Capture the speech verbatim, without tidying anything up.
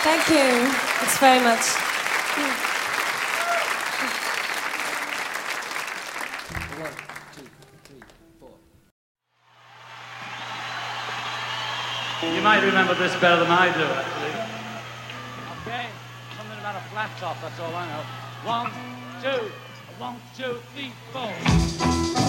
Thank you. It's very much. One, two, three, four. You might remember this better than I do, actually. Okay, something about a flat top, that's all I know. One, two, one, two, three, four.